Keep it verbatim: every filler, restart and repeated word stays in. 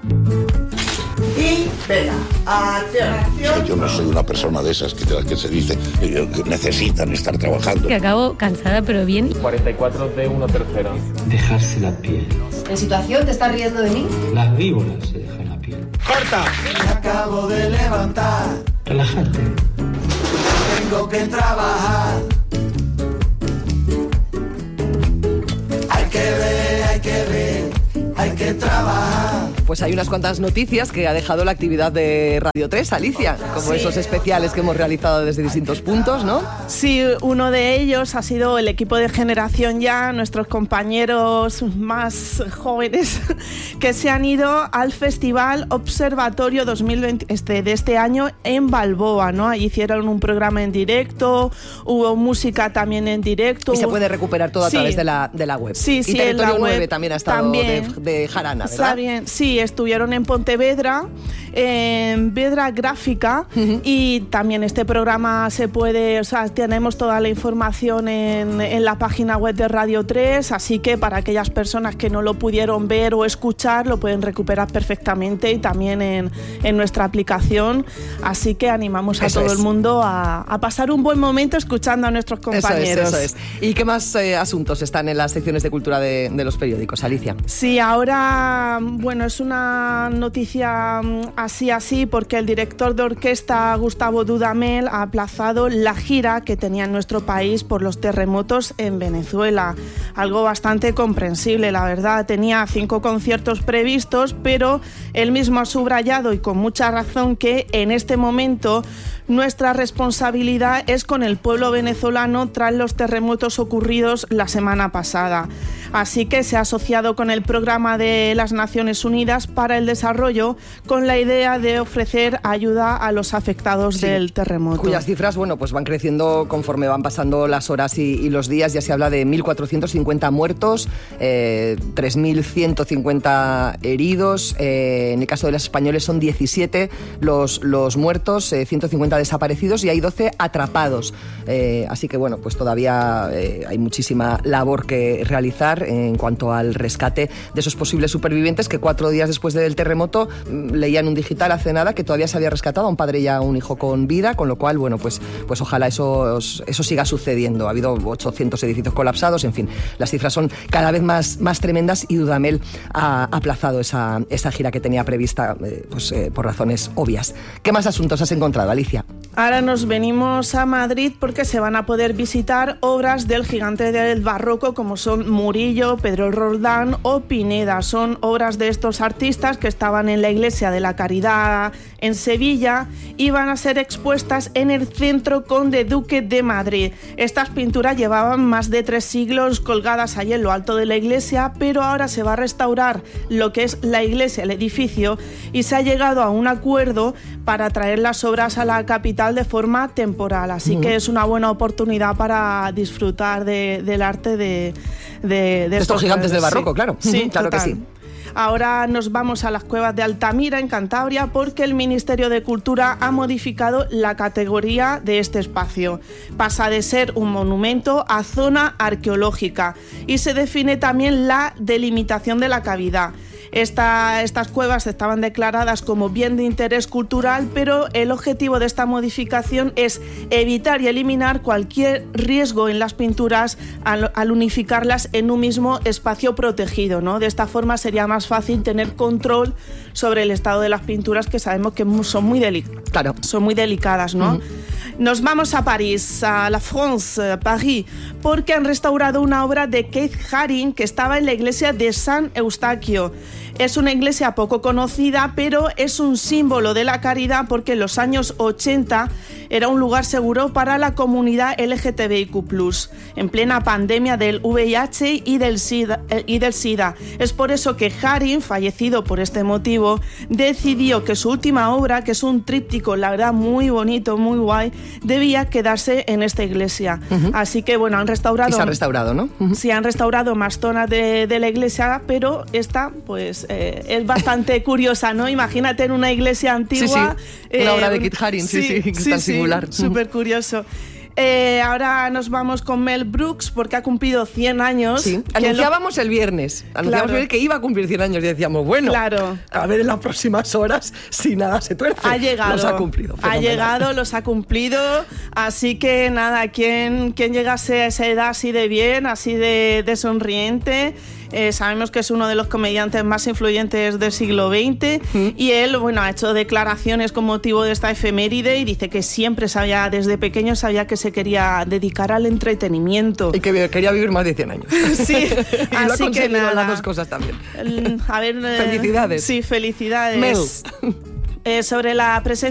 Y venga, acción, acción. Yo no soy una persona de esas que, que se dice que necesitan estar trabajando. Que acabo cansada pero bien. cuarenta y cuatro de uno tercero. Dejarse la piel. ¿En situación te estás riendo de mí? Las víboras se dejan la piel. ¡Corta! Me acabo de levantar. Relájate. Tengo que trabajar. Hay que ver, hay que ver, hay que trabajar. Pues hay unas cuantas noticias que ha dejado la actividad de Radio tres, Alicia, como sí. Esos especiales que hemos realizado desde distintos puntos, ¿no? Sí, uno de ellos ha sido el equipo de Generación Ya, nuestros compañeros más jóvenes que se han ido al Festival Observatorio dos mil veinte este, de este año en Balboa, ¿no? Allí hicieron un programa en directo, hubo música también en directo. Y se puede recuperar todo a sí. través de la, de la web. Sí, sí, y Territorio en la web nueve también ha estado también. De, de jarana, ¿verdad? Está bien, sí. Estuvieron en Pontevedra, en Vedra Gráfica, uh-huh. Y también este programa se puede, o sea, tenemos toda la información en, en la página web de Radio tres, así que para aquellas personas que no lo pudieron ver o escuchar, lo pueden recuperar perfectamente y también en, en nuestra aplicación, así que animamos a eso todo es. el mundo a, a pasar un buen momento escuchando a nuestros compañeros. Eso es, eso es. ¿Y qué más eh, asuntos están en las secciones de cultura de, de los periódicos, Alicia? Sí, ahora, bueno, es un una noticia así así porque el director de orquesta Gustavo Dudamel ha aplazado la gira que tenía en nuestro país por los terremotos en Venezuela. Algo bastante comprensible, la verdad. Tenía cinco conciertos previstos, pero él mismo ha subrayado y con mucha razón que en este momento nuestra responsabilidad es con el pueblo venezolano tras los terremotos ocurridos la semana pasada. Así que se ha asociado con el programa de las Naciones Unidas para el Desarrollo con la idea de ofrecer ayuda a los afectados sí, del terremoto. Cuyas cifras, bueno, pues van creciendo conforme van pasando las horas y, y los días. Ya se habla de mil cuatrocientos cincuenta muertos, eh, tres mil ciento cincuenta heridos. Eh, en el caso de los españoles son diecisiete los, los muertos, eh, ciento cincuenta desaparecidos y hay doce atrapados. Eh, así que, bueno, pues todavía eh, hay muchísima labor que realizar en cuanto al rescate de esos posibles supervivientes que cuatro días después del terremoto leía en un digital hace nada que todavía se había rescatado a un padre y a un hijo con vida, con lo cual, bueno, pues, pues ojalá eso, eso siga sucediendo. Ha habido ochocientos edificios colapsados, en fin, las cifras son cada vez más, más tremendas y Dudamel ha aplazado esa, esa gira que tenía prevista eh, pues, eh, por razones obvias. ¿Qué más asuntos has encontrado, Alicia? Ahora nos venimos a Madrid porque se van a poder visitar obras del gigante del barroco como son Murillo, Pedro Roldán o Pineda. Son obras de estos artistas que estaban en la Iglesia de la Caridad en Sevilla y van a ser expuestas en el Centro Conde Duque de Madrid. Estas pinturas llevaban más de tres siglos colgadas allí en lo alto de la iglesia, pero ahora se va a restaurar lo que es la iglesia, el edificio, y se ha llegado a un acuerdo para traer las obras a la capital de forma temporal. Así uh-huh. que es una buena oportunidad para disfrutar de, del arte de, de, de, de estos gigantes del barroco, sí. claro. Sí, claro total. que sí. Ahora nos vamos a las cuevas de Altamira, en Cantabria, porque el Ministerio de Cultura ha modificado la categoría de este espacio. Pasa de ser un monumento a zona arqueológica y se define también la delimitación de la cavidad. Esta, estas cuevas estaban declaradas como bien de interés cultural, pero el objetivo de esta modificación es evitar y eliminar cualquier riesgo en las pinturas al, al unificarlas en un mismo espacio protegido, ¿no? De esta forma sería más fácil tener control sobre el estado de las pinturas, que sabemos que son muy, delic- claro. son muy delicadas, ¿no? Uh-huh. Nos vamos a París, a la France, París, porque han restaurado una obra de Keith Haring que estaba en la iglesia de San Eustaquio. Es una iglesia poco conocida, pero es un símbolo de la caridad porque en los años ochenta era un lugar seguro para la comunidad L G T B I Q plus, en plena pandemia del V I H y del SIDA. Y del SIDA. Es por eso que Haring, fallecido por este motivo, decidió que su última obra, que es un tríptico, la verdad, muy bonito, muy guay, debía quedarse en esta iglesia. Uh-huh. Así que, bueno, han restaurado... Y se ha restaurado, ¿no? Uh-huh. Sí, han restaurado más zonas de, de la iglesia, pero esta, pues, eh, es bastante curiosa, ¿no? Imagínate en una iglesia antigua... Sí, sí. Una eh, obra de Keith Haring, sí, sí, sí, sí, tan sí, singular. Súper curioso. Eh, ahora nos vamos con Mel Brooks porque ha cumplido cien años. Sí, que anunciábamos lo... el viernes, anunciábamos claro. el que iba a cumplir cien años y decíamos, bueno, claro. a ver en las próximas horas si nada se tuerce. Ha llegado. Los ha cumplido. Ha llegado, los ha cumplido. Así que nada, quien, quien llegase a esa edad así de bien, así de, de sonriente... Eh, sabemos que es uno de los comediantes más influyentes del siglo veinte mm. y él, bueno, ha hecho declaraciones con motivo de esta efeméride y dice que siempre sabía, desde pequeño sabía que se quería dedicar al entretenimiento. Y que quería vivir más de cien años. Sí, y así lo ha conseguido que nada. las dos cosas también. A ver, felicidades. Sí, felicidades. Mel. Eh, sobre la presencia